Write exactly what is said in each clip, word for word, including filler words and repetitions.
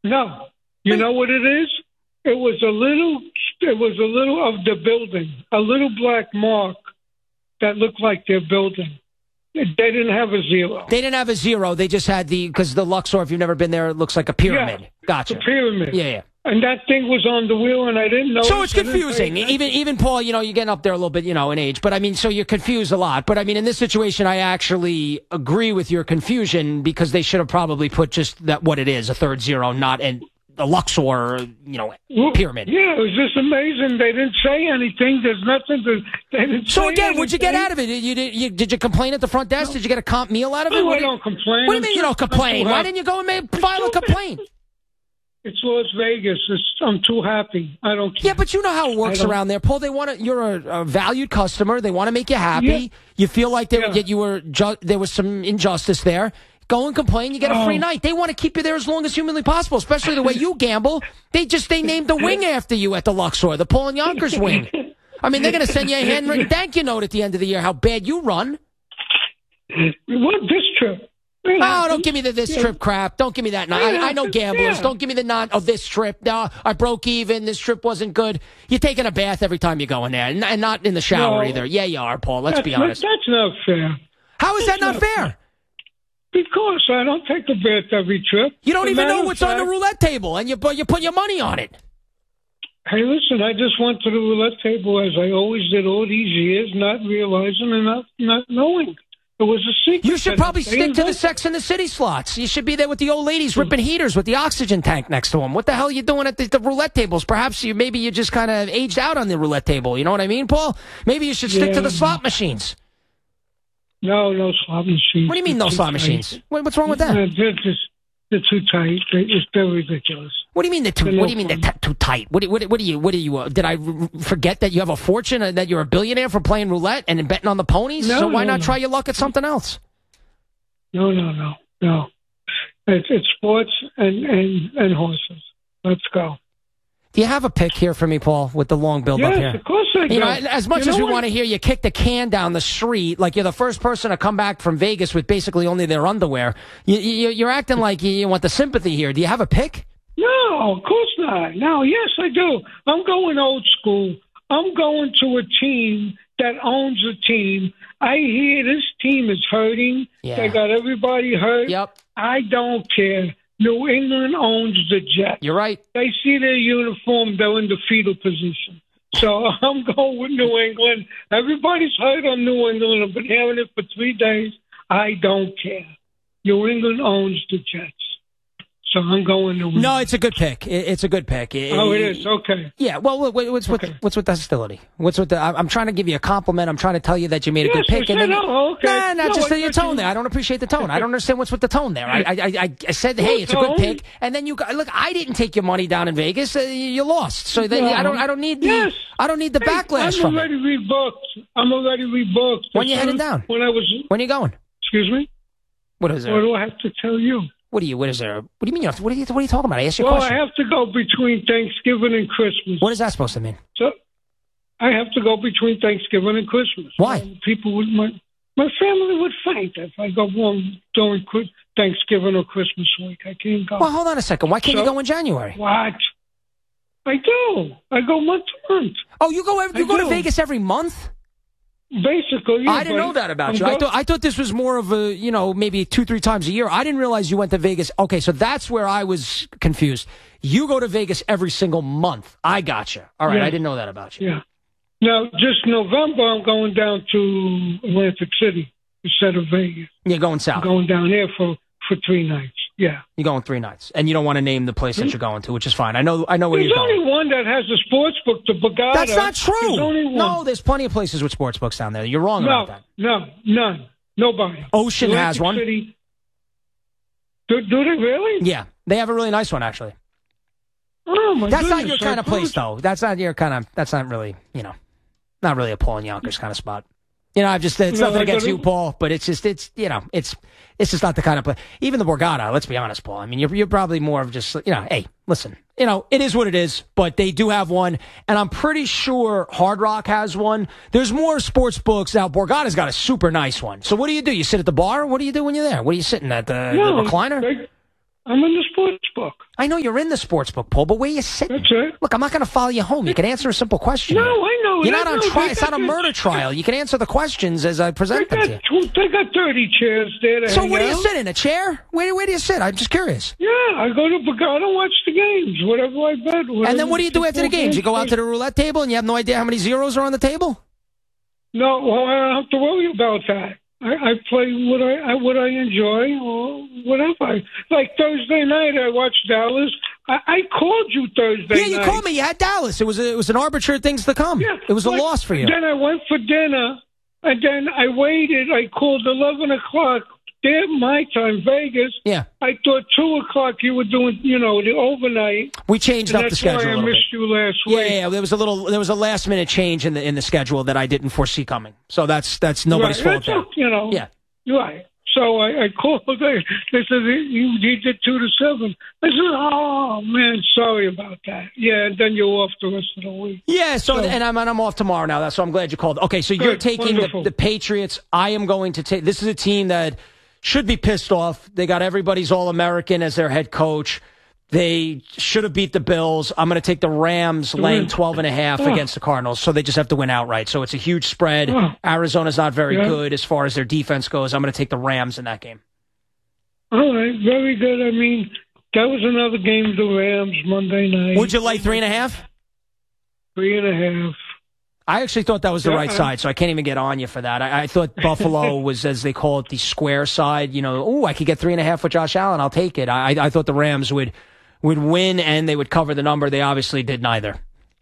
No. You know what it is? It was a little, it was a little of the building, a little black mark that looked like their building. They didn't have a zero. They didn't have a zero. They just had the, because the Luxor, if you've never been there, it looks like a pyramid. Yeah, gotcha. A pyramid. Yeah, yeah. And that thing was on the wheel, and I didn't know. So it's confusing. Even, even Paul, you know, you're getting up there a little bit, you know, in age. But, I mean, so you're confused a lot. But, I mean, in this situation, I actually agree with your confusion because they should have probably put just that what it is, a third zero, not an, a Luxor, you know, pyramid. Yeah, it was just amazing. They didn't say anything. There's nothing to. They didn't so, say again, anything. what'd you get out of it? You, did, you, did you complain at the front desk? No. Did you get a comp meal out of it? No, what I did, don't complain. What do you mean you don't complain? Why didn't you go and make, file a complaint? It's Las Vegas. It's, I'm too happy. I don't care. Yeah, but you know how it works around there, Paul. They want to. You're a, a valued customer. They want to make you happy. Yeah. You feel like they, Yeah. that you were ju- there was some injustice there. Go and complain. You get a free Oh. night. They want to keep you there as long as humanly possible. Especially the way you gamble. They just they named the wing after you at the Luxor, the Paul and Yonkers wing. I mean, they're going to send you a handwritten thank you note at the end of the year. How bad you run. What this trip? Oh, don't give me the this trip crap. Don't give me that. I, I know gamblers. Yeah. Don't give me the non. Oh, this trip. No, I broke even. This trip wasn't good. You're taking a bath every time you go in there, and, and not in the shower No. either. Yeah, you are, Paul. Let's That's be honest. Not, that's not fair. How is that That's not not fair? Because I don't take a bath every trip. You don't As a even matter know of what's on the fact- roulette table, and you but you put your money on it. Hey, listen, I just went to the roulette table as I always did all these years, not realizing and not, not knowing. It was a secret. You should that probably they stick to the invented. Sex and the City slots. You should be there with the old ladies ripping heaters with the oxygen tank next to them. What the hell are you doing at the, the roulette tables? Perhaps you maybe you just kind of aged out on the roulette table. You know what I mean, Paul? Maybe you should stick Yeah. to the slot machines. No, no slot machines. What do you mean no They're too slot tight. machines? What, what's wrong with that? Uh, They're, just, they're too tight. They, it's, they're ridiculous. What do you mean they're too? They're no What do you mean they're fun. t- too tight? What do, what, what do you? What do you? Uh, did I r- forget that you have a fortune and that you're a billionaire for playing roulette and betting on the ponies? No, so why no, not no. try your luck at something else? No, no, no, no. It's, it's sports and, and, and horses. Let's go. Do you have a pick here for me, Paul, with the long build up Yes, here? of course I do. You know, as much You as know we what? want to hear you kick the can down the street, like you're the first person to come back from Vegas with basically only their underwear, you, you, you're acting like you, you want the sympathy here. Do you have a pick? No, of course not. No, yes, I do. I'm going old school. I'm going to a team that owns a team. I hear this team is hurting. Yeah. They got everybody hurt. Yep. I don't care. New England owns the Jets. You're right. They see their uniform, they're in the fetal position. So I'm going with New England. Everybody's hurt on New England. I've been hearing it for three days. I don't care. New England owns the Jets. So I'm going New England. No, it's a good pick. It, it's a good pick. It, Oh, it is? Okay. Yeah, well, what, what's with Okay. what's with the hostility? What's with the? I- I'm trying to give you a compliment. I'm trying to tell you that you made a Yes, good pick, I and then said, oh, okay. nah, nah, No, just I your thought tone you- there. I don't appreciate the tone. I don't understand what's with the tone there. I I I, I said, hey, it's a good tone? pick, and then you got, look. I didn't take your money down in Vegas. Uh, you you lost, so then I don't I don't need the Yes. I don't need the Hey, backlash I'm from already it. rebooked. I'm already rebooked. When you As headed soon- down? When I was, When are you going? excuse me? What is What there? do I have to tell you? What do you? What is there? What do you mean? You have to, what are you? What are you talking about? I asked you a Well, question. I have to go between Thanksgiving and Christmas. What is that supposed to mean? So I have to go between Thanksgiving and Christmas. Why? And people would my my family would faint if I go wrong during Chris- Thanksgiving or Christmas week. I can't go. Well, hold on a second. Why can't you So- go in January? What? I do. I go month to month. Oh, you go every, you I go to do. Vegas every month? Basically, yeah, I didn't but know that about I'm you. I go- thought I thought this was more of a, you know, maybe two, three times a year. I didn't realize you went to Vegas. Okay, so that's where I was confused. You go to Vegas every single month. I gotcha. All right, Yeah. I didn't know that about you. Yeah. Now, just November, I'm going down to Atlantic City instead of Vegas. You're going I'm south. going down there for, for three nights. Yeah. You're going three nights, and you don't want to name the place that you're going to, which is fine. I know, I know where There's you're only going. one that has a sports book, the Borgata. That's not There's true. only one. No, there's plenty of places with sports books down there. You're wrong no, about that. no, none. Nobody. Ocean Atlantic has one. City. Do, do they really? Yeah, they have a really nice one actually. Oh, my That's not goodness, your kind I of place, thought- though. That's not your kind of. That's not really, you know, not really a Paul and Yonkers kind of spot. You know, I've just it's No, nothing I against don't- you, Paul, but it's just it's you know it's it's just not the kind of place. Even the Borgata, let's be honest, Paul. I mean, you're you're probably more of just you know, hey, listen, you know, it is what it is, but they do have one, and I'm pretty sure Hard Rock has one. There's more sports books now. Borgata's got a super nice one. So what do you do? You sit at the bar? What do you do when you're there? What are you sitting at the, No, the recliner? They, I'm in the sports book. I know you're in the sports book, Paul, but where you sitting? That's it. Look, I'm not going to follow you home. You can answer a simple question. No, I know. You're not I on know. trial. They It's not got a this- murder trial. You can answer the questions as I present They them got, to you. they got thirty chairs there to So hang where do you out. sit? In a chair? Where, where do you sit? I'm just curious. Yeah, I go to Borgata, watch the games, whatever I bet. Whatever And then what do you do after the football games? You go out to play. the roulette table and you have no idea how many zeros are on the table? No, well, I don't have to worry about that. I, I play what I, I what I enjoy or whatever. Like Thursday night, I watched Dallas. I, I called you Thursday Yeah, you night. called me. You had Dallas. It was a, it was an arbitrary things to come. Yeah, It was a but loss for you. Then I went for dinner, and then I waited. I called eleven o'clock. There, my time, Vegas. Yeah. I thought two o'clock you were doing, you know, the overnight. We changed And up the that's schedule why a I little bit. missed you last Yeah, week. yeah, yeah, there was a little, there was a last minute change in the in the schedule that I didn't foresee coming. So that's that's nobody's right. fault. That's, There. You know. Yeah. Right. So I, I called. They, they said you he did two to seven. I said, "Oh man, sorry about that." Yeah, and then you're off the rest of the week. Yeah, so, So- and I'm and I'm off tomorrow now. That's so I'm glad you called. Okay, so you're Good, taking the, wonderful. the Patriots. I am going to take. This is a team that should be pissed off. They got everybody's All American as their head coach. They should have beat the Bills. I'm going to take the Rams laying twelve and a half Oh. against the Cardinals, so they just have to win outright. So it's a huge spread. Oh. Arizona's not very Yeah. good as far as their defense goes. I'm going to take the Rams in that game. All right, very good. I mean, that was another game. The Rams Monday night. Would you lay three and a half? Three and a half. I actually thought that was the Yeah, right I- side, so I can't even get on you for that. I, I thought Buffalo was, as they call it, the square side. You know, oh, I could get three and a half with Josh Allen. I'll take it. I, I thought the Rams would would win and they would cover the number. They obviously did neither.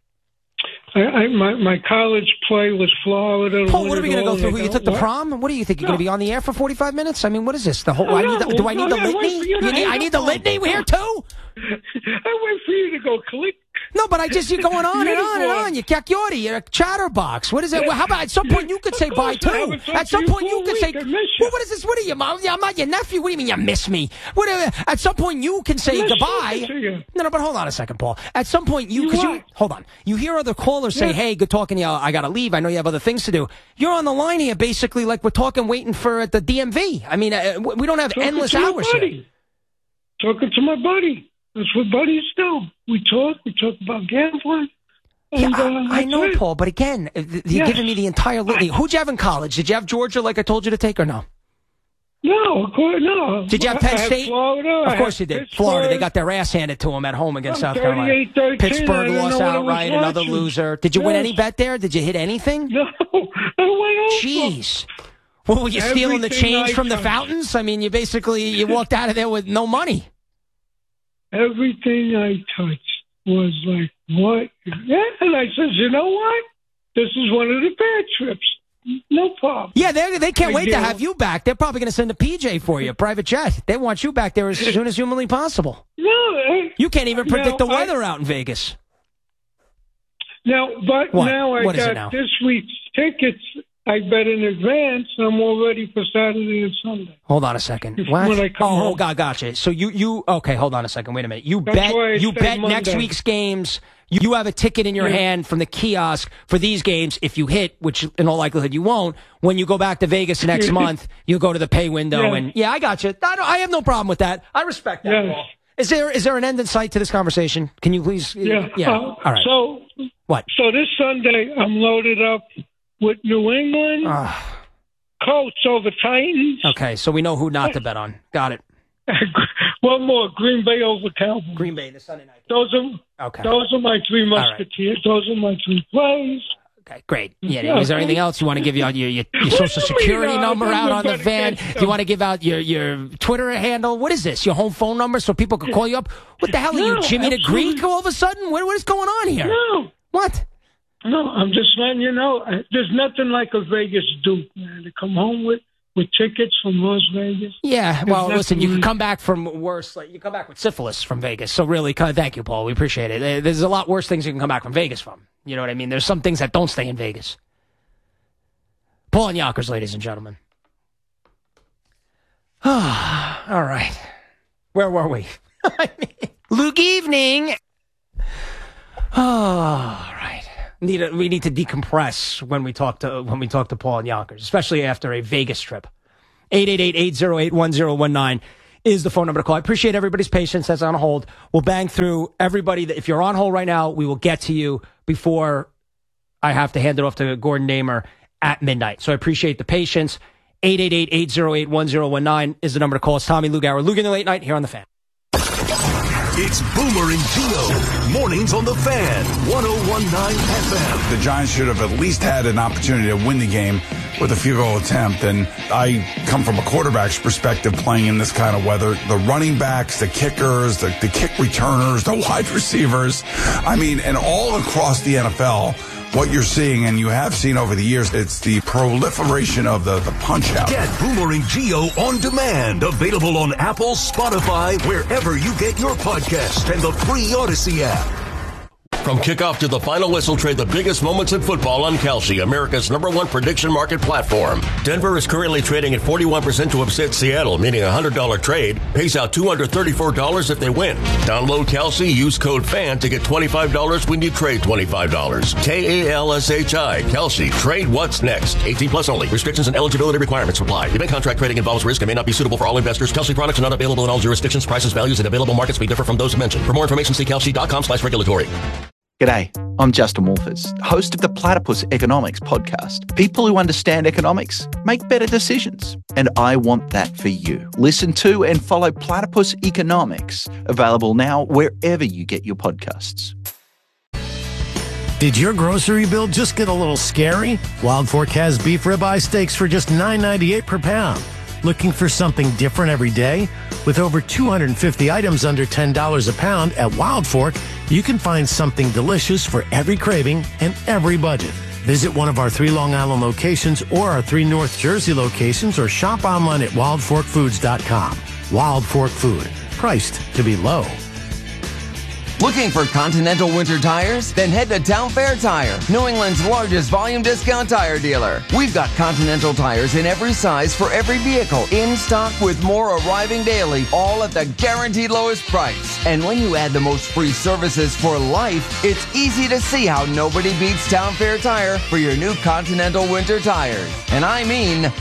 I, I my my college play was Florida. Paul, won what are we it going to all. go through? They Who you got took the what? prom? What do you think? You're No. going to be on the air for forty-five minutes? I mean, what is this? The whole? Oh, I need the, no. do I need the Oh, yeah, wait litany? for you to You need, hang I up need the on litany me. here too. I wait for you to go click. No, but I just you're going on and You're on and the on. one. You're cacchiotti. You're a chatterbox. What is it? Well, how about at some point you could say Of bye course, I too? haven't talked At to some you point for you a could say. week. I miss you. Well, what is this? What are you, Mom? I'm not your nephew. What do you mean you miss me? What? Are, at some point you can say I'm not goodbye. talking to you. No, no, but hold on a second, Paul. At some point you, You because you what? hold on, you hear other callers say, Yeah. "Hey, good talking to you. I got to leave. I know you have other things to do." You're on the line here, basically, like we're talking, waiting for at the D M V. I mean, uh, we don't have Talking endless to my hours here. buddy. Talking to my buddy. That's what buddies do. We talk. We talk about gambling. Yeah, And, uh, I, I that's know, it. Paul, but again, uh, th- you're Yes. giving me the entire litany. Who'd you have in college? Did you have Georgia like I told you to take or no? No, of course, no. Did you have I- Penn I had State? Florida. Of I course you had did. Florida, they Pittsburgh. got their ass handed to them at home against I'm South Carolina. thirty-eight thirteen. I Pittsburgh didn't lost know what I was outright, another watching. loser. Did you win Yes. any bet there? Did you hit anything? No, I went over. Jeez. Well, were you stealing the Everything change I from the touched. fountains? I mean, you basically you walked out of there with no money. Everything I touched was like, what? Yeah, and I said, you know what? This is one of the bad trips. No problem. Yeah, they they can't Big wait to deal. have you back. They're probably going to send a P J for you, a private jet. They want you back there as soon as humanly possible. No, I- You can't even predict Now, the I- weather out in Vegas. now, but What? now I What is it got now? this week's tickets. I bet in advance. I'm all ready for Saturday and Sunday. Hold on a second. If- What? when I come oh, home. oh, God, gotcha. So you, you, okay, hold on a second. Wait a minute. You That's bet, why I you said bet next Monday. week's games. You have a ticket in your Yeah. hand from the kiosk for these games. If you hit, which in all likelihood you won't, when you go back to Vegas next month, you go to the pay window Yeah. and yeah, I got you. I, don't, I have no problem with that. I respect that. Yes. Paul. Is there, is there an end in sight to this conversation? Can you please? Yeah. Yeah. Uh, all right. So, What? so this Sunday I'm loaded up with New England, Ah, Colts over Titans. okay. So we know who not to bet on. Got it. One more, Green Bay over Cowboys. Green Bay this Sunday night. Those are Okay. those are my three right. musketeers. Those are my three plays. Okay, great. Yeah, Yeah, is there okay. anything else you want to give out your your, your What social do you mean, security uh, number out on the everybody van? gets Do you them? want to give out your your Twitter handle? What is this? Your home phone number so people can call you up? What the hell are you, No, Jimmy the absolutely. Greek? All of a sudden, what what is going on here? No, What? no, I'm just letting you know. uh, There's nothing like a Vegas Duke, man, to come home with with tickets from Las Vegas. Yeah, well, There's listen, you can nothing- come back from worse. Like, you come back with syphilis from Vegas. So really, kind of, thank you, Paul. We appreciate it. Uh, There's a lot worse things you can come back from Vegas from. You know what I mean? There's some things that don't stay in Vegas. Paul and Yonkers, ladies and gentlemen. All right. Where were we? I mean, Luke Evening. All right. Need a, we need to decompress when we talk to when we talk to Paul and Yonkers, especially after a Vegas trip. eight eight eight, eight oh eight, one oh one nine is the phone number to call. I appreciate everybody's patience that's on hold. We'll bang through everybody. That if you're on hold right now, we will get to you before I have to hand it off to Gordon Damer at midnight. So I appreciate the patience. eight eight eight, eight oh eight, one oh one nine is the number to call. It's Tommy Lugauer. Luke in the Late Night here on The Fan. It's Boomer and Gio. Mornings on The Fan. one oh one point nine F M. The Giants should have at least had an opportunity to win the game with a field goal attempt. And I come from a quarterback's perspective playing in this kind of weather. The running backs, the kickers, the, the kick returners, the wide receivers. I mean, and all across the N F L, what you're seeing, and you have seen over the years, it's the proliferation of the, the punch-out. Get Boomer and Gio on demand. Available on Apple, Spotify, wherever you get your podcast, and the free Odyssey app. From kickoff to the final whistle, trade the biggest moments in football on Kalshi, America's number one prediction market platform. Denver is currently trading at forty-one percent to upset Seattle, meaning a one hundred dollars trade pays out two hundred thirty-four dollars if they win. Download Kalshi, use code FAN to get twenty-five dollars when you trade twenty-five dollars. K A L S H I, Kalshi. Trade what's next. eighteen plus only. Restrictions and eligibility requirements apply. Event contract trading involves risk and may not be suitable for all investors. Kalshi products are not available in all jurisdictions. Prices, values, and available markets may differ from those mentioned. For more information, see kalshi.com slash regulatory. G'day, I'm Justin Wolfers, host of the Platypus Economics podcast. People who understand economics make better decisions, and I want that for you. Listen to and follow Platypus Economics, available now wherever you get your podcasts. Did your grocery bill just get a little scary? Wild Fork has beef ribeye steaks for just nine ninety-eight per pound. Looking for something different every day? With over two hundred fifty items under ten dollars a pound at Wild Fork, you can find something delicious for every craving and every budget. Visit one of our three Long Island locations or our three North Jersey locations, or shop online at wild fork foods dot com. Wild Fork Food, priced to be low. Looking for Continental winter tires? Then head to Town Fair Tire, New England's largest volume discount tire dealer. We've got Continental tires in every size for every vehicle, in stock with more arriving daily, all at the guaranteed lowest price. And when you add the most free services for life, it's easy to see how nobody beats Town Fair Tire for your new Continental winter tires. And I mean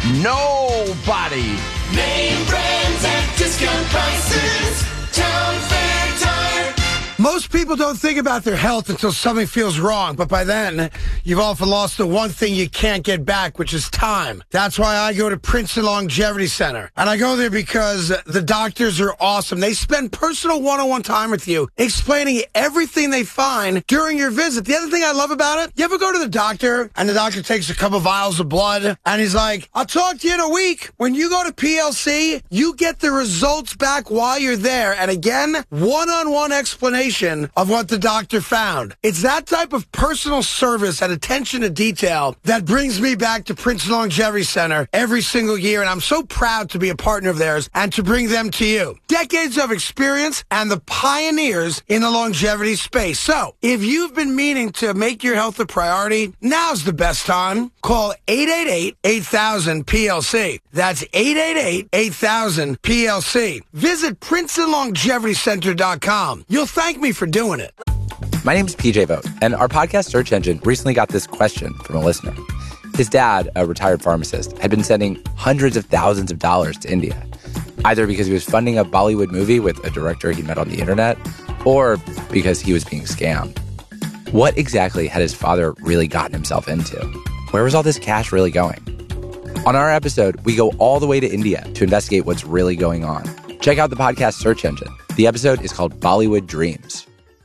nobody. Name brands at discount prices. Town Fair Tire. Most people don't think about their health until something feels wrong, but by then, you've often lost the one thing you can't get back, which is time. That's why I go to Princeton Longevity Center. And I go there because the doctors are awesome. They spend personal one-on-one time with you, explaining everything they find during your visit. The other thing I love about it, you ever go to the doctor, and the doctor takes a couple vials of blood, and he's like, I'll talk to you in a week. When you go to P L C, you get the results back while you're there. And again, one-on-one explanation of what the doctor found. It's that type of personal service and attention to detail that brings me back to Princeton Longevity Center every single year, and I'm so proud to be a partner of theirs and to bring them to you. Decades of experience and the pioneers in the longevity space. So, if you've been meaning to make your health a priority, now's the best time. Call eight eight eight, eight thousand, P L C. That's eight eight eight, eight thousand, P L C. Visit Princeton Longevity Center dot com. You'll thank me for doing it. My name is P J Vogt, and our podcast search engine recently got this question from a listener. His dad, a retired pharmacist, had been sending hundreds of thousands of dollars to India, either because he was funding a Bollywood movie with a director he met on the internet, or because he was being scammed. What exactly had his father really gotten himself into? Where was all this cash really going? On our episode, we go all the way to India to investigate what's really going on. Check out the podcast search engine. The episode is called Bollywood Dreams.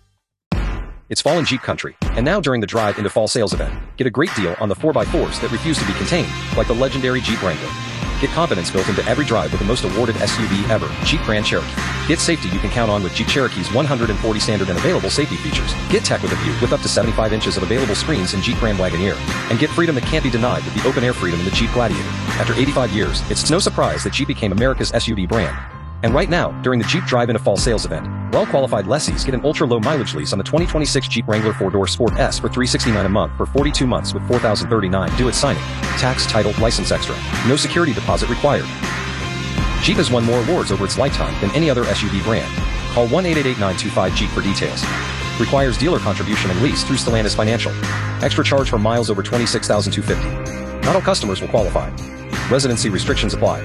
It's fall in Jeep country, and now during the Drive into Fall sales event, get a great deal on the four by fours that refuse to be contained, like the legendary Jeep Wrangler. Get confidence built into every drive with the most awarded S U V ever, Jeep Grand Cherokee. Get safety you can count on with Jeep Cherokee's one hundred forty standard and available safety features. Get tech with a view with up to seventy-five inches of available screens in Jeep Grand Wagoneer. And get freedom that can't be denied with the open-air freedom in the Jeep Gladiator. After eighty-five years, it's no surprise that Jeep became America's S U V brand. And right now, during the Jeep Drive into Fall sales event, well-qualified lessees get an ultra-low mileage lease on the twenty twenty-six Jeep Wrangler four-door Sport S for three hundred sixty-nine dollars a month for forty-two months with four thousand thirty-nine dollars due at signing. Tax, title, license extra. No security deposit required. Jeep has won more awards over its lifetime than any other S U V brand. Call one eight eight eight, nine two five, Jeep for details. Requires dealer contribution and lease through Stellantis Financial. Extra charge for miles over twenty-six thousand two hundred fifty. Not all customers will qualify. Residency restrictions apply.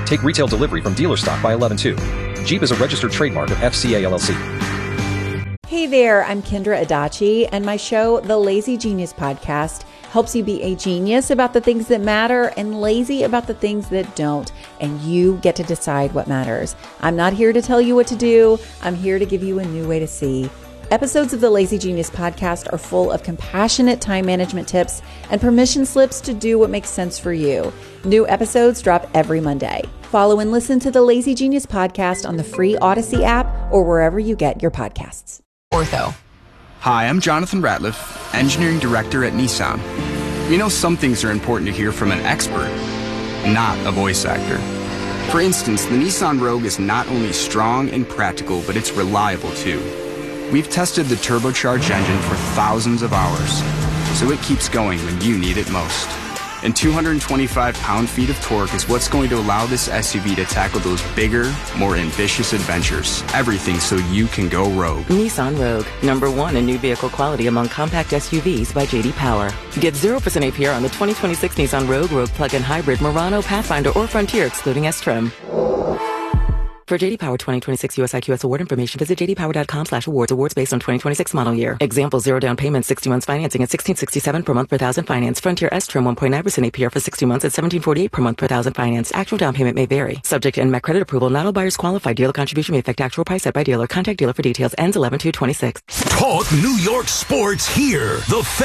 Take retail delivery from dealer stock by eleven two. Jeep is a registered trademark of F C A L L C. Hey there, I'm Kendra Adachi, and my show, The Lazy Genius Podcast, helps you be a genius about the things that matter and lazy about the things that don't, and you get to decide what matters. I'm not here to tell you what to do. I'm here to give you a new way to see. Episodes of the Lazy Genius Podcast are full of compassionate time management tips and permission slips to do what makes sense for you. New episodes drop every Monday. Follow and listen to the Lazy Genius Podcast on the free Odyssey app or wherever you get your podcasts. Ortho. Hi, I'm Jonathan Ratliff, Engineering Director at Nissan. We know some things are important to hear from an expert, not a voice actor. For instance, the Nissan Rogue is not only strong and practical, but it's reliable too. We've tested the turbocharged engine for thousands of hours, so it keeps going when you need it most. And two hundred twenty-five pound-feet of torque is what's going to allow this S U V to tackle those bigger, more ambitious adventures. Everything so you can go rogue. Nissan Rogue, number one in new vehicle quality among compact S U Vs by J D Power. Get zero percent A P R on the twenty twenty-six Nissan Rogue, Rogue Plug-in Hybrid, Murano, Pathfinder, or Frontier, excluding S-Trim. For J D Power twenty twenty-six U S I Q S award information, visit j d power dot com slash awards. Awards based on twenty twenty-six model year. Example, zero down payment, sixty months financing at sixteen sixty-seven per month per thousand finance. Frontier S-Trim one point nine percent A P R for sixty months at seventeen forty-eight per month per thousand finance. Actual down payment may vary. Subject to N M A C credit approval. Not all buyers qualify. Dealer contribution may affect actual price set by dealer. Contact dealer for details. Ends eleven two twenty-six. Talk New York sports here. The Fan.